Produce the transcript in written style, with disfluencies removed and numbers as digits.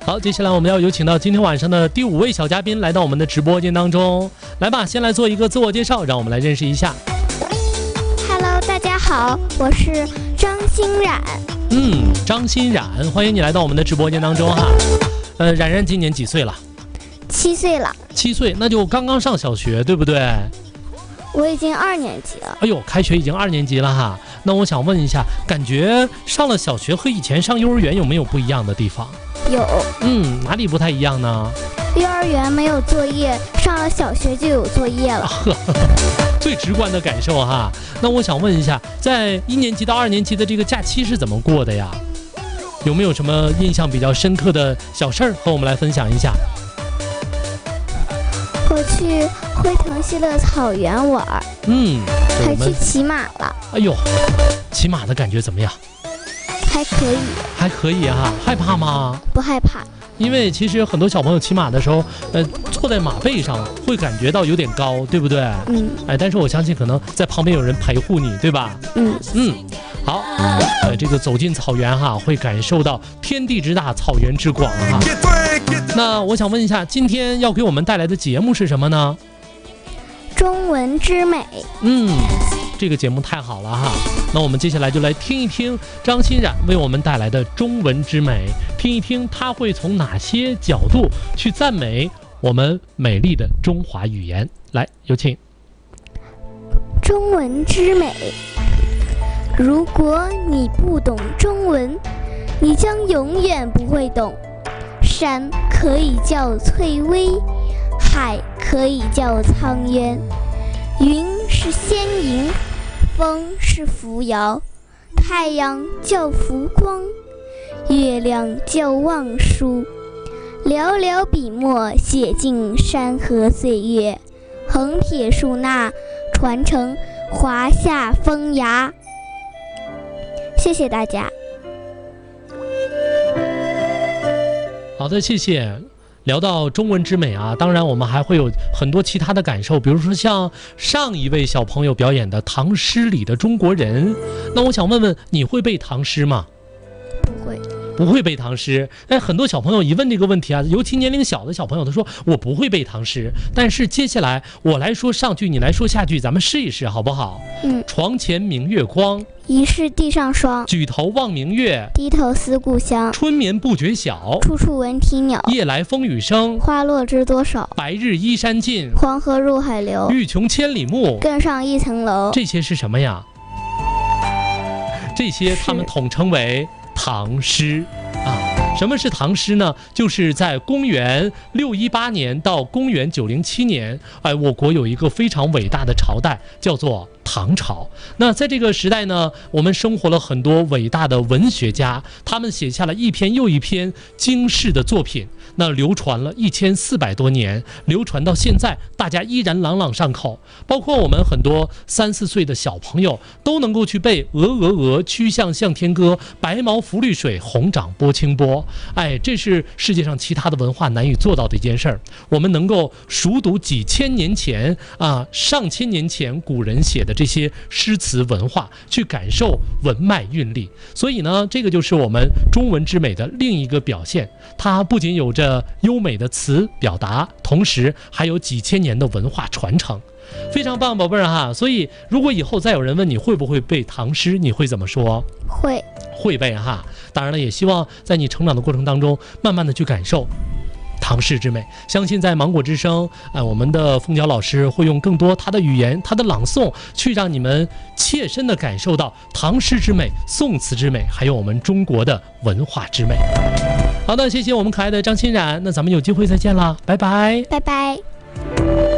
好，接下来我们要有请到今天晚上的第5位小嘉宾来到我们的直播间当中。来吧，先来做一个自我介绍，让我们来认识一下。 Hello， 大家好，我是张欣冉。 张欣冉，欢迎你来到我们的直播间当中哈。冉冉今年几岁了 ？7岁了。 7岁，那就刚刚上小学，对不对？ 我已经2年级了。 哎呦，开学已经2年级了哈。那我想问一下，感觉上了小学和以前上幼儿园有没有不一样的地方？ 有。 哪里不太一样呢？ 幼儿园没有作业，上了小学就有作业了。 最直观的感受哈。那我想问一下，在1年级到2年级的这个假期是怎么过的呀？有没有什么印象比较深刻的小事儿和我们来分享一下？ 我去辉腾西乐草原玩，还去骑马了。 哎呦，骑马的感觉怎么样？ 还可以。 还可以哈，害怕吗？ 不害怕。 因为其实很多小朋友骑马的时候，坐在马背上会感觉到有点高，对不对？但是我相信可能在旁边有人陪护你，对吧？好，这个走进草原哈，会感受到天地之大，草原之广哈。那我想问一下，今天要给我们带来的节目是什么呢？ 中文之美。 这个节目太好了哈。那我们接下来就来听一听张欣冉为我们带来的中文之美，听一听他会从哪些角度去赞美我们美丽的中华语言。来，有请。 中文之美。如果你不懂中文，你将永远不会懂。山可以叫翠微，海可以叫苍渊，云是仙迎，风是扶摇，太阳叫浮光，月亮叫望舒。寥寥笔墨写尽山河岁月，横撇竖捺传承华夏风雅。谢谢大家。 好的，谢谢。聊到中文之美啊，当然我们还会有很多其他的感受，比如说像上一位小朋友表演的唐诗里的中国人。那我想问问，你会背唐诗吗？不会背唐诗。很多小朋友一问这个问题啊，尤其年龄小的小朋友，他说我不会背唐诗。但是接下来我来说上句，你来说下句，咱们试一试好不好？床前明月光， 疑是地上霜。 举头望明月， 低头思故乡。 春眠不觉晓， 处处闻啼鸟。 夜来风雨声， 花落知多少。 白日依山尽， 黄河入海流。 欲穷千里目， 更上一层楼。 这些是什么呀？这些他们统称为唐诗啊。什么是唐诗呢？就是在公元618年到公元907年，我国有一个非常伟大的朝代，叫做唐朝。那在这个时代呢，我们生活了很多伟大的文学家，他们写下了一篇又一篇惊世的作品，那流传了1400多年，流传到现在，大家依然朗朗上口。包括我们很多3、4岁的小朋友都能够去背鹅鹅鹅，曲项向天歌，白毛浮绿水，红掌拨清波。这是世界上其他的文化难以做到的一件事儿。我们能够熟读几千年前上千年前古人写的这些诗词文化，去感受文脉韵律。所以呢，这个就是我们中文之美的另一个表现。它不仅有着优美的词表达，同时还有几千年的文化传承。非常棒，宝贝儿哈！所以如果以后再有人问你会不会背唐诗，你会怎么说？会背哈。当然了，也希望在你成长的过程当中，慢慢的去感受唐诗之美。相信在芒果之声，我们的凤娇老师会用更多他的语言、他的朗诵，去让你们切身的感受到唐诗之美、宋词之美，还有我们中国的文化之美。好的，谢谢我们可爱的张欣冉，那咱们有机会再见了，拜拜， 拜拜。